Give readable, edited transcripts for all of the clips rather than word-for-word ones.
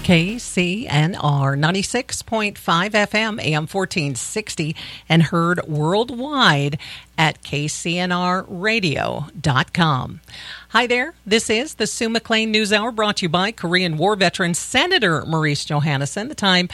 KCNR 96.5 FM, AM 1460, and heard worldwide at kcnrradio.com. Hi there, this is the Sue McLean News Hour, brought to you by Korean War veteran Senator Maurice Johannesson. The time,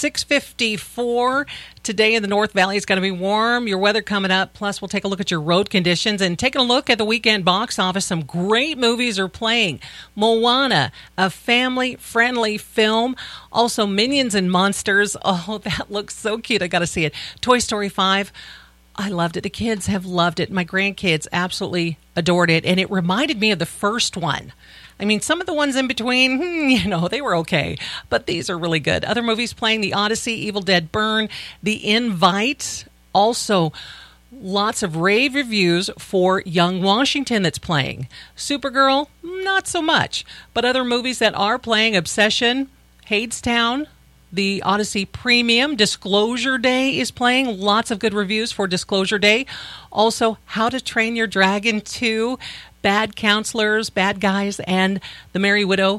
6:54. Today in the North Valley is going to be warm. Your weather coming up. Plus, we'll take a look at your road conditions and taking a look at the weekend box office. Some great movies are playing. Moana, a family-friendly film. Also, Minions and Monsters. Oh, that looks so cute. I got to see it. Toy Story 5. I loved it. The kids have loved it. My grandkids absolutely adored it. And it reminded me of the first one. I mean, some of the ones in between, they were okay. But these are really good. Other movies playing: The Odyssey, Evil Dead Burn, The Invite. Also, lots of rave reviews for Young Washington that's playing. Supergirl, not so much. But other movies that are playing: Obsession, Hadestown, The Odyssey Premium, Disclosure Day is playing. Lots of good reviews for Disclosure Day. Also, How to Train Your Dragon 2, Bad Counselors, Bad Guys, and The Merry Widow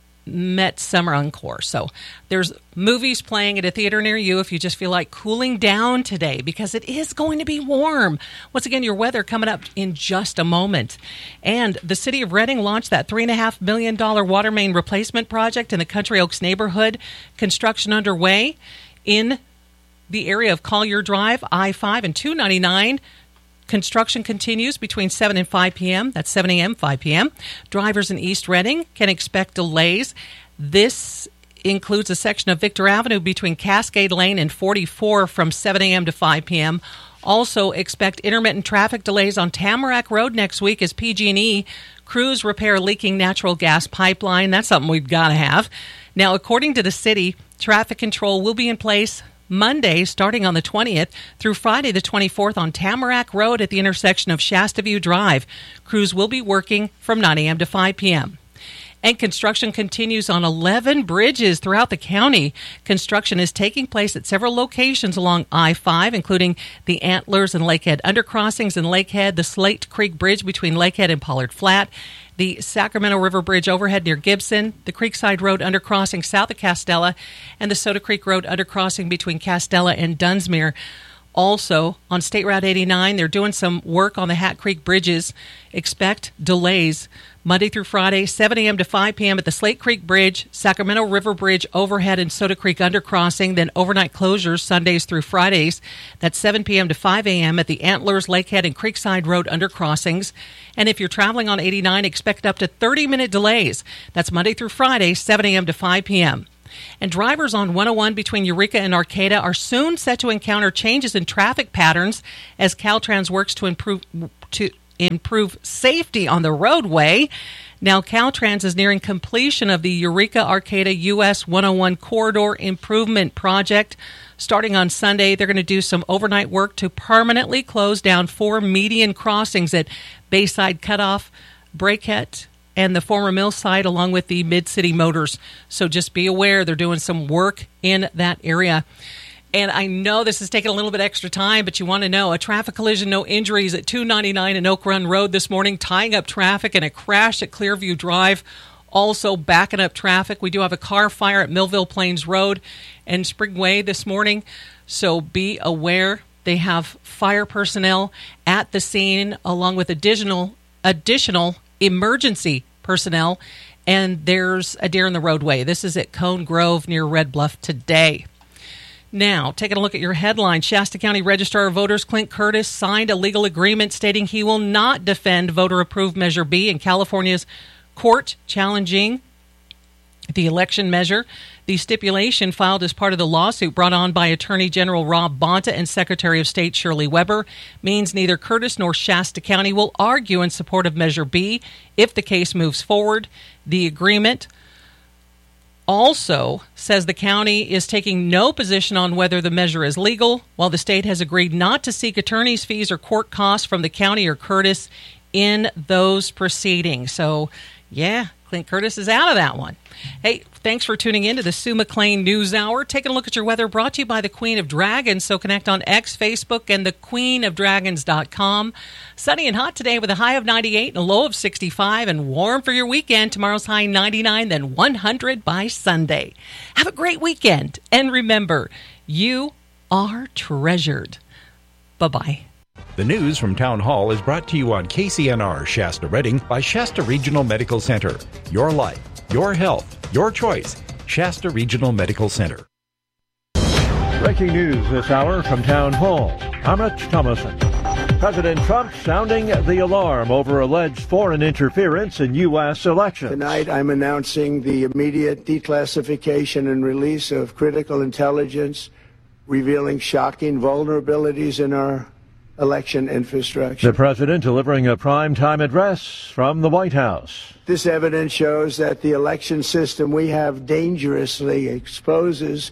Met Summer Encore. So there's movies playing at a theater near you if you just feel like cooling down today, because it is going to be warm. Once again, your weather coming up in just a moment. And the city of Reading launched that $3.5 million water main replacement project in the Country Oaks neighborhood. Construction underway in the area of Collier Drive, I-5 and 299. Construction continues between 7 and 5 p.m. That's 7 a.m., 5 p.m. Drivers in East Reading can expect delays. This includes a section of Victor Avenue between Cascade Lane and 44 from 7 a.m. to 5 p.m. Also expect intermittent traffic delays on Tamarack Road next week as PG&E crews repair leaking natural gas pipeline. That's something we've got to have. Now, according to the city, traffic control will be in place Monday, starting on the 20th, through Friday the 24th on Tamarack Road at the intersection of Shasta View Drive. Crews will be working from 9 a.m. to 5 p.m. And construction continues on 11 bridges throughout the county. Construction is taking place at several locations along I-5, including the Antlers and Lakehead undercrossings in Lakehead, the Slate Creek Bridge between Lakehead and Pollard Flat, the Sacramento River Bridge overhead near Gibson, the Creekside Road undercrossing south of Castella, and the Soda Creek Road undercrossing between Castella and Dunsmuir. Also, on State Route 89, they're doing some work on the Hat Creek bridges. Expect delays Monday through Friday, 7 a.m. to 5 p.m. at the Slate Creek Bridge, Sacramento River Bridge overhead and Soda Creek undercrossing, then overnight closures Sundays through Fridays. That's 7 p.m. to 5 a.m. at the Antlers, Lakehead, and Creekside Road undercrossings. And if you're traveling on 89, expect up to 30-minute delays. That's Monday through Friday, 7 a.m. to 5 p.m. And drivers on 101 between Eureka and Arcata are soon set to encounter changes in traffic patterns as Caltrans works to improve safety on the roadway. Now, Caltrans is nearing completion of the Eureka-Arcata US 101 Corridor Improvement Project. Starting on Sunday, they're going to do some overnight work to permanently close down 4 median crossings at Bayside Cutoff, Brackett, and the former mill site, along with the Mid-City Motors. So just be aware they're doing some work in that area. And I know this is taking a little bit extra time, but you want to know, a traffic collision, no injuries at 299 and Oak Run Road this morning, tying up traffic, and a crash at Clearview Drive, also backing up traffic. We do have a car fire at Millville Plains Road and Springway this morning, so be aware. They have fire personnel at the scene, along with additional emergency personnel, and there's a deer in the roadway. This is at Cone Grove near Red Bluff today. Now, taking a look at your headline, Shasta County Registrar of Voters Clint Curtis signed a legal agreement stating he will not defend voter-approved Measure B in California's court challenging the election measure. The stipulation, filed as part of the lawsuit brought on by Attorney General Rob Bonta and Secretary of State Shirley Weber, means neither Curtis nor Shasta County will argue in support of Measure B if the case moves forward. The agreement also says the county is taking no position on whether the measure is legal, while the state has agreed not to seek attorney's fees or court costs from the county or Curtis in those proceedings. So, yeah, Clint Curtis is out of that one. Hey, thanks for tuning in to the Sue McLean News Hour. Taking a look at your weather brought to you by the Queen of Dragons. So connect on X, Facebook, and thequeenofdragons.com. Sunny and hot today with a high of 98 and a low of 65, and warm for your weekend. Tomorrow's high 99, then 100 by Sunday. Have a great weekend. And remember, you are treasured. Bye-bye. The news from Town Hall is brought to you on KCNR Shasta Redding by Shasta Regional Medical Center. Your life, your health, your choice. Shasta Regional Medical Center. Breaking news this hour from Town Hall. I'm Rich Thomason. President Trump sounding the alarm over alleged foreign interference in U.S. elections. Tonight, I'm announcing the immediate declassification and release of critical intelligence revealing shocking vulnerabilities in our election infrastructure. The president delivering a primetime address from the White House. This evidence shows that the election system we have dangerously exposes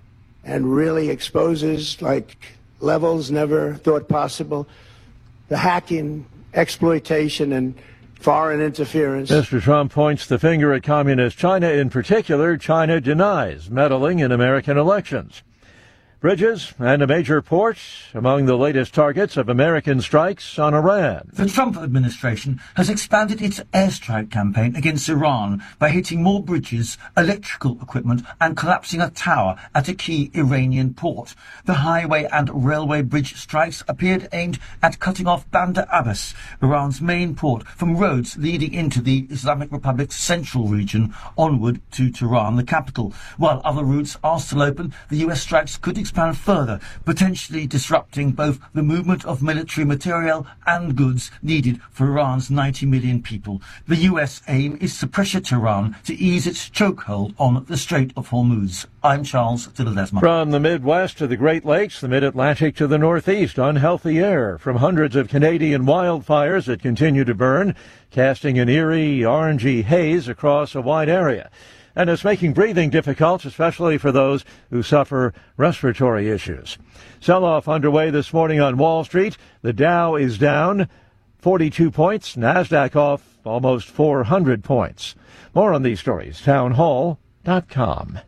like levels never thought possible, the hacking, exploitation, and foreign interference. Mr. Trump points the finger at communist China. In particular, China denies meddling in American elections. Bridges and a major port among the latest targets of American strikes on Iran. The Trump administration has expanded its airstrike campaign against Iran by hitting more bridges, electrical equipment, and collapsing a tower at a key Iranian port. The highway and railway bridge strikes appeared aimed at cutting off Bandar Abbas, Iran's main port, from roads leading into the Islamic Republic's central region onward to Tehran, the capital. While other routes are still open, the U.S. strikes could expand further, potentially disrupting both the movement of military material and goods needed for Iran's 90 million people. The U.S. aim is to pressure Tehran to ease its chokehold on the Strait of Hormuz. I'm Charles Tiddledesma. From the Midwest to the Great Lakes, the Mid-Atlantic to the Northeast, unhealthy air from hundreds of Canadian wildfires that continue to burn, casting an eerie, orangey haze across a wide area. And it's making breathing difficult, especially for those who suffer respiratory issues. Sell-off underway this morning on Wall Street. The Dow is down 42 points, NASDAQ off almost 400 points. More on these stories, townhall.com.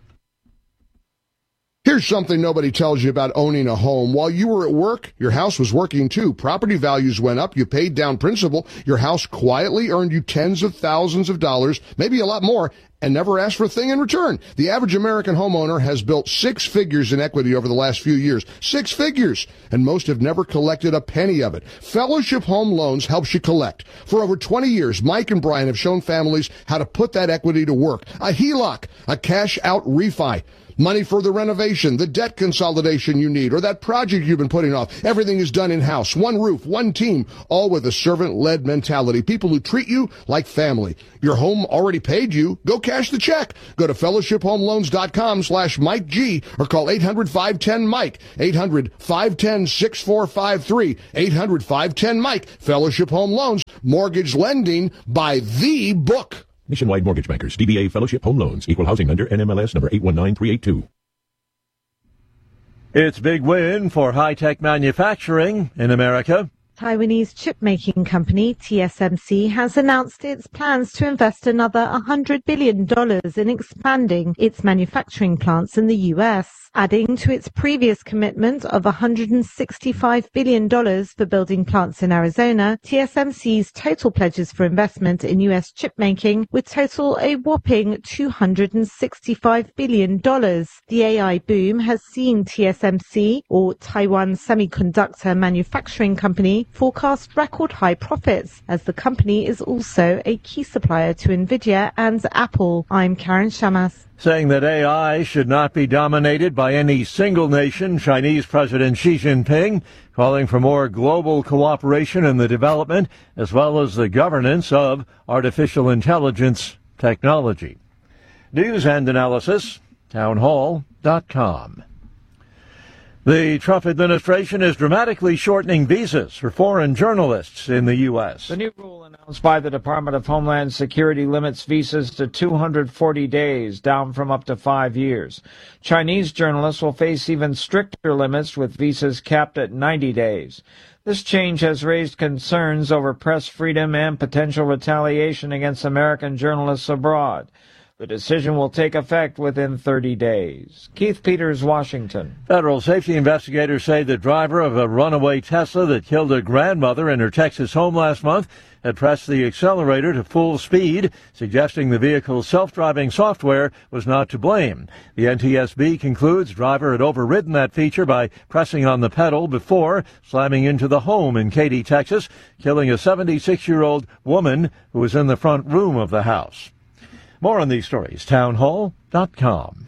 Here's something nobody tells you about owning a home. While you were at work, your house was working too. Property values went up. You paid down principal. Your house quietly earned you tens of thousands of dollars, maybe a lot more, and never asked for a thing in return. The average American homeowner has built 6 figures in equity over the last few years. 6 figures! And most have never collected a penny of it. Fellowship Home Loans helps you collect. For over 20 years, Mike and Brian have shown families how to put that equity to work. A HELOC, a cash-out refi. Money for the renovation, the debt consolidation you need, or that project you've been putting off. Everything is done in-house. One roof, one team, all with a servant-led mentality. People who treat you like family. Your home already paid you. Go cash the check. Go to fellowshiphomeloans.com/Mike G or call 800-510-MIKE. 800-510-6453. 800-510-MIKE. Fellowship Home Loans. Mortgage lending by the book. Nationwide Mortgage Bankers, DBA Fellowship Home Loans, Equal Housing Lender, NMLS number 819382. It's a big win for high-tech manufacturing in America. Taiwanese chip-making company TSMC has announced its plans to invest another $100 billion in expanding its manufacturing plants in the U.S., adding to its previous commitment of $165 billion for building plants in Arizona. TSMC's total pledges for investment in U.S. chip-making would total a whopping $265 billion. The AI boom has seen TSMC, or Taiwan Semiconductor Manufacturing Company, forecast record high profits, as the company is also a key supplier to Nvidia and Apple. I'm Karen Shamas. Saying that AI should not be dominated by any single nation, Chinese President Xi Jinping calling for more global cooperation in the development as well as the governance of artificial intelligence technology. News and analysis, townhall.com. The Trump administration is dramatically shortening visas for foreign journalists in the U.S. The new rule announced by the Department of Homeland Security limits visas to 240 days, down from up to 5 years. Chinese journalists will face even stricter limits with visas capped at 90 days. This change has raised concerns over press freedom and potential retaliation against American journalists abroad. The decision will take effect within 30 days. Keith Peters, Washington. Federal safety investigators say the driver of a runaway Tesla that killed a grandmother in her Texas home last month had pressed the accelerator to full speed, suggesting the vehicle's self-driving software was not to blame. The NTSB concludes driver had overridden that feature by pressing on the pedal before slamming into the home in Katy, Texas, killing a 76-year-old woman who was in the front room of the house. More on these stories, townhall.com.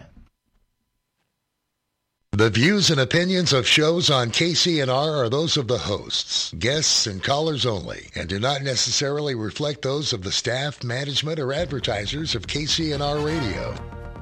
The views and opinions of shows on KCNR are those of the hosts, guests, and callers only, and do not necessarily reflect those of the staff, management, or advertisers of KCNR Radio.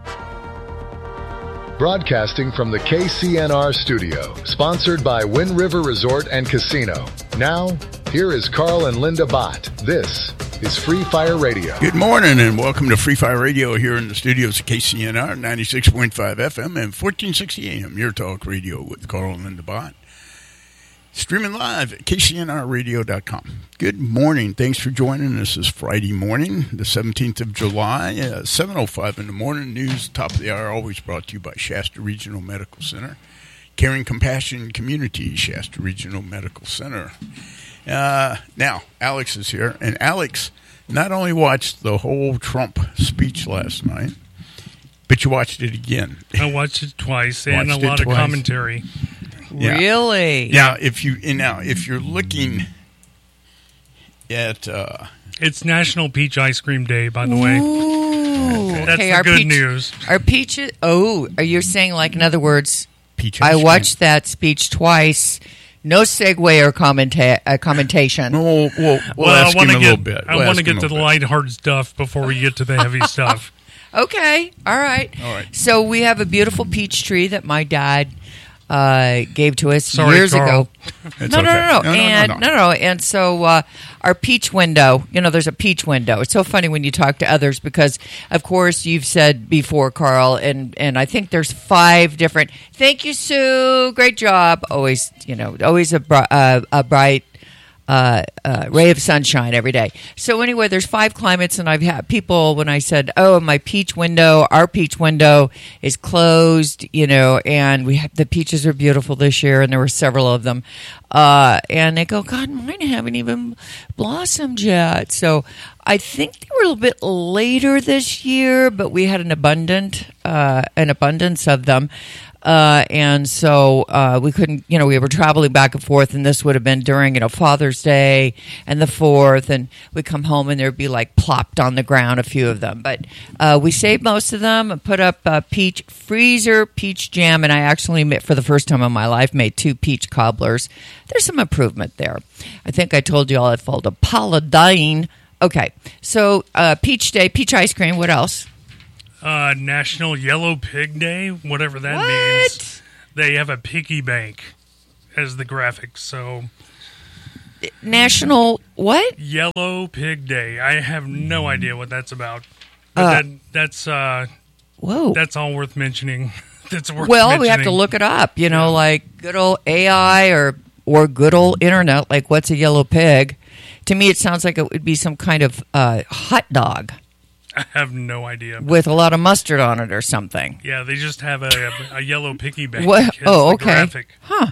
Broadcasting from the KCNR studio, sponsored by Wind River Resort and Casino. Now, here is Carl and Linda Bott. This is Free Fire Radio. Good morning and welcome to Free Fire Radio here in the studios of KCNR, 96.5 FM and 1460 AM, your talk radio with Carl and Linda Bott. Streaming live at KCNRradio.com. Good morning. Thanks for joining us this Friday morning, the 17th of July, 7:05 in the morning. News, top of the hour, always brought to you by Shasta Regional Medical Center. Caring Compassion Community, Shasta Regional Medical Center. Now, Alex is here, and Alex not only watched the whole Trump speech last night, but you watched it again. I watched it twice, and a lot of commentary. Yeah. Really? Yeah. If you're looking at, it's National Peach Ice Cream Day, by the way. Ooh, that's okay, the good news. Our peaches. Oh, are you saying, like, in other words, peach I watched that speech twice. No segue or commentation. We'll ask him a little bit. I want to get to the lighthearted stuff before we get to the heavy stuff. Okay. All right. So we have a beautiful peach tree that my dad gave to us years ago. No. And so our peach window, there's a peach window. It's so funny when you talk to others because, of course, you've said before, Carl, and I think there's 5 different. Thank you, Sue. Great job. Always, always a bright ray of sunshine every day. So anyway, there's 5 climates, and I've had people when I said, "Oh, my peach window, our peach window is closed," and the peaches are beautiful this year, and there were several of them, and they go, "God, mine haven't even blossomed yet." So I think they were a little bit later this year, but we had an abundance of them. And so we couldn't, we were traveling back and forth, and this would have been during, Father's Day and the 4th, and we come home and there'd be like plopped on the ground, a few of them. But we saved most of them and put up peach freezer, peach jam, and I actually, for the first time in my life, made 2 peach cobblers. There's some improvement there. I think I told you all it followed a Paladine. Okay, so peach day, peach ice cream, what else? National Yellow Pig Day, whatever that means. They have a piggy bank as the graphic, so... National what? Yellow Pig Day. I have no idea what that's about. But that's whoa. That's all worth mentioning. That's worth mentioning. We have to look it up, like good old AI or good old internet, like what's a yellow pig? To me, it sounds like it would be some kind of hot dog. I have no idea. With a lot of mustard on it or something. Yeah, they just have a yellow piggy bank. Oh, okay. Graphic. Huh.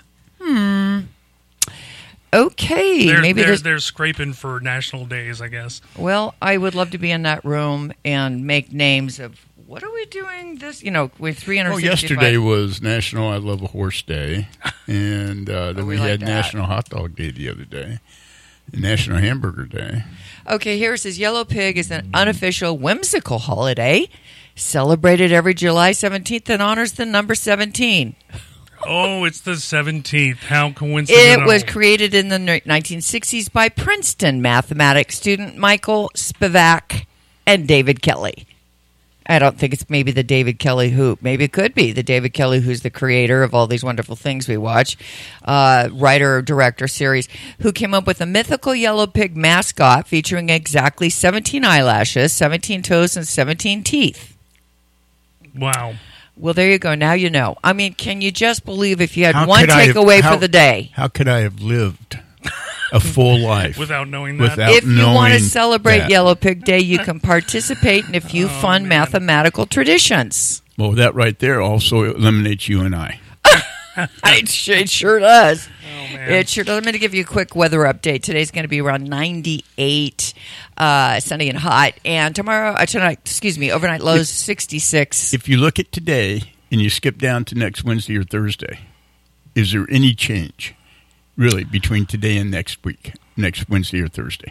Okay. They're scraping for national days, I guess. Well, I would love to be in that room and make names of what are we doing this, with 365. Yesterday was National I Love a Horse Day, and then we had National Hot Dog Day the other day. National Hamburger Day. Okay, here it says Yellow Pig is an unofficial whimsical holiday celebrated every July 17th and honors the number 17. Oh, it's the 17th. How coincidental. It was created in the 1960s by Princeton mathematics student Michael Spivak and David Kelly. I don't think it's maybe the David Kelly who. Maybe it could be the David Kelly who's the creator of all these wonderful things we watch, writer, director, series, who came up with a mythical yellow pig mascot featuring exactly 17 eyelashes, 17 toes, and 17 teeth. Wow. Well, there you go. Now you know. I mean, can you just believe if you had one takeaway for the day? How could I have lived a full life without knowing that? If you want to celebrate Yellow Pig Day, you can participate in a few fun mathematical traditions. Well, that right there also eliminates you and I. It sure does. Oh, man. It sure does. Let me give you a quick weather update. Today's going to be around 98, sunny and hot. And overnight lows 66. If you look at today and you skip down to next Wednesday or Thursday, is there any change, really, between today and next week, next Wednesday or Thursday?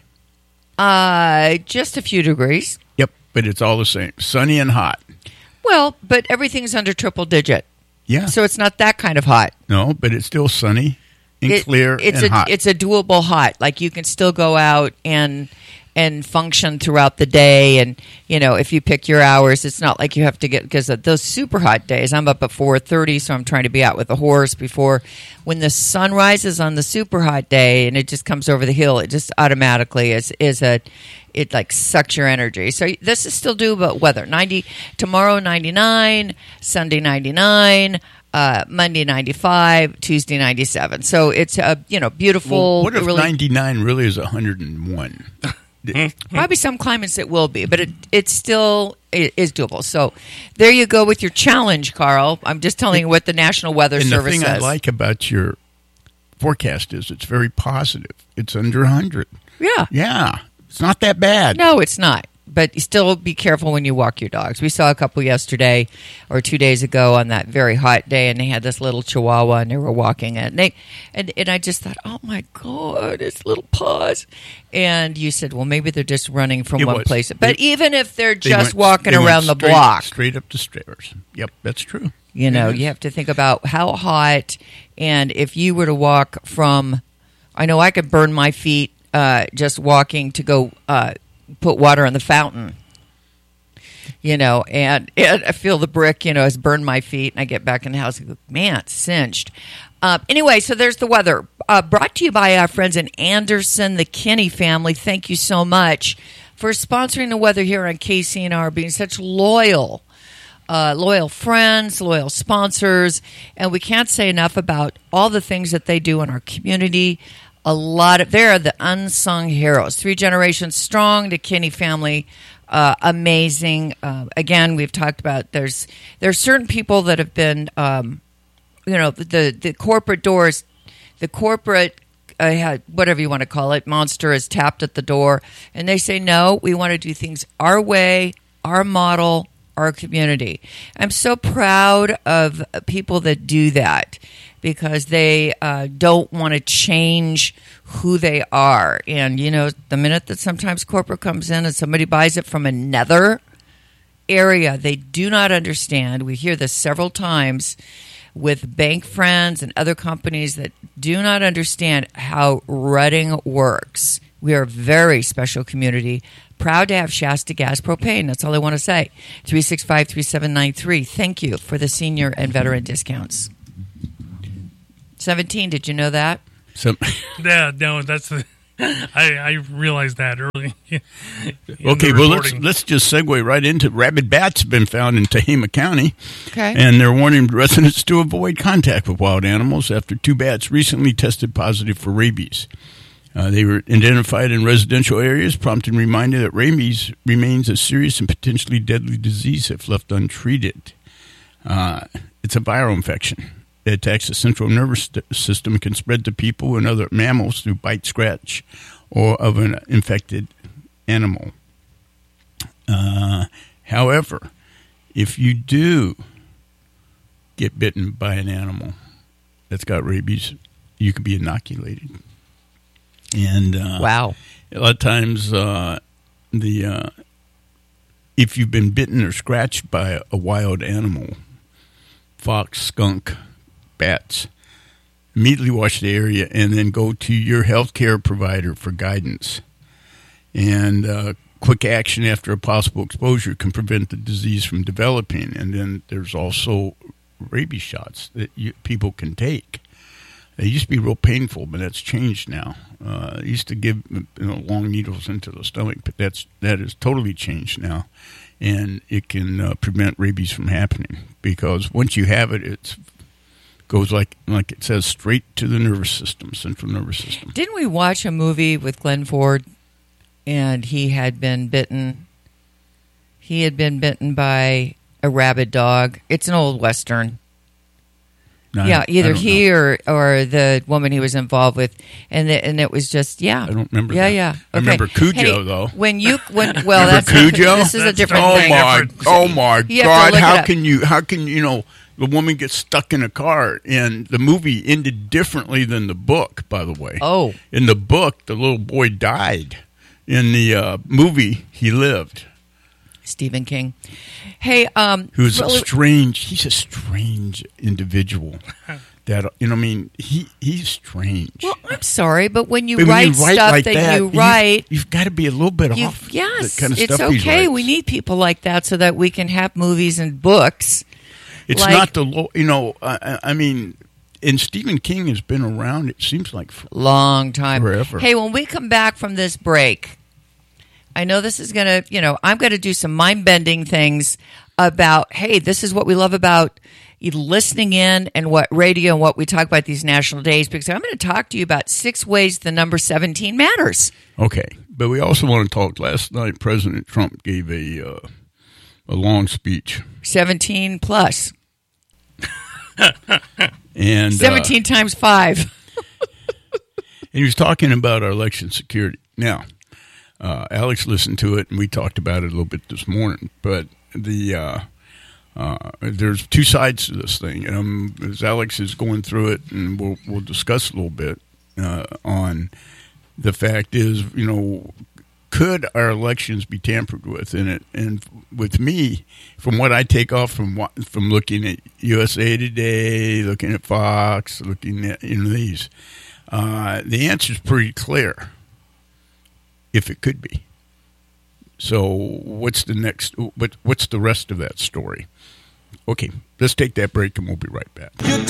Just a few degrees. Yep, but it's all the same. Sunny and hot. Well, but everything's under triple digit. Yeah. So it's not that kind of hot. No, but it's still sunny and clear and hot. It's a doable hot. Like you can still go out and function throughout the day. And, you know, if you pick your hours, it's not like you have to get, because of those super hot days, I'm up at 4:30, so I'm trying to be out with the horse before when the sun rises on the super hot day and it just comes over the hill, it just automatically it like sucks your energy. So this is still doable weather. 90 tomorrow, 99, Sunday 99, Monday 95, Tuesday 97. So it's a beautiful. Well, what if 99 really is 101? Probably some climates it will be, but it still is doable. So there you go with your challenge, Carl. I'm just telling you what the National Weather Service says. And the thing I like about your forecast is it's very positive. It's under 100. Yeah. Yeah. It's not that bad. No, it's not. But you still be careful when you walk your dogs. We saw a couple yesterday or 2 days ago on that very hot day, and they had this little Chihuahua, and they were walking it. And I just thought, oh, my God, it's little paws. And you said, well, maybe they're just running from one place. But even if they're just walking around the block. Straight up the stairs. Yep, that's true. You know, you have to think about how hot, and if you were to walk from, I know I could burn my feet just walking to go put water in the fountain, and I feel the brick, has burned my feet, and I get back in the house and go, man, it's cinched. Anyway, so there's the weather. Brought to you by our friends in Anderson, the Kinney family. Thank you so much for sponsoring the weather here on KCNR, being such loyal friends, loyal sponsors, and we can't say enough about all the things that they do in our community. They're the unsung heroes. 3 generations strong, the Kinney family, amazing. Again, we've talked about there's certain people that have been, the corporate doors, the corporate, whatever you want to call it, monster has tapped at the door, and they say, no, we want to do things our way, our model, our community. I'm so proud of people that do that, because they don't want to change who they are. And, the minute that sometimes corporate comes in and somebody buys it from another area, they do not understand. We hear this several times with bank friends and other companies that do not understand how Redding works. We are a very special community. Proud to have Shasta Gas Propane. That's all I want to say. 365-3793. Thank you for the senior and veteran discounts. 17, did you know that? Yeah, no, that's the. I realized that early. Okay, well, let's just segue right into rabid bats have been found in Tehama County. Okay. And they're warning residents to avoid contact with wild animals after 2 bats recently tested positive for rabies. They were identified in residential areas, prompting reminder that rabies remains a serious and potentially deadly disease if left untreated. It's a viral infection. It attacks the central nervous system and can spread to people and other mammals through bite, scratch, or of an infected animal. However, if you do get bitten by an animal that's got rabies, you can be inoculated. And wow, a lot of times, if you've been bitten or scratched by a wild animal, fox, skunk, bats, immediately wash the area and then go to your healthcare provider for guidance. And quick action after a possible exposure can prevent the disease from developing. And then there's also rabies shots that people can take. They used to be real painful, but that's changed now. It used to give long needles into the stomach, but that is totally changed now. And it can prevent rabies from happening, because once you have it, it goes like it says, straight to the nervous system, central nervous system. Didn't we watch a movie with Glenn Ford, and he had been bitten? He had been bitten by a rabid dog. It's an old Western. No, yeah, either he or the woman he was involved with, and it was just I don't remember. Yeah, that. yeah. Okay. I remember Cujo though. When that's Cujo. This is a different thing. Oh my God! How can the woman get stuck in a car? And the movie ended differently than the book, by the way. Oh, in the book, the little boy died. In the movie, he lived. Stephen King. Hey, he's a strange individual. That he's strange. Well, I'm sorry, but when you write stuff like that you write, you've got to be a little bit off. Yes, the kind of it's stuff okay. We need people like that so that we can have movies and books. It's not the and Stephen King has been around. It seems like long time, forever. Hey, when we come back from this break, I know this is going to, I'm going to do some mind-bending things about, hey, this is what we love about listening in and what radio and what we talk about these national days, because I'm going to talk to you about 6 ways the number 17 matters. Okay. But we also want to talk, last night President Trump gave a long speech. 17 plus. And 17 times 5. And he was talking about our election security. Now, Alex listened to it, and we talked about it a little bit this morning. But there's 2 sides to this thing. As Alex is going through it, and we'll discuss a little bit on the fact is, could our elections be tampered with? And with me, from what I take off from looking at USA Today, looking at Fox, looking at these, the answer is pretty clear. If it could be. So what's the rest of that story? Okay, let's take that break and we'll be right back.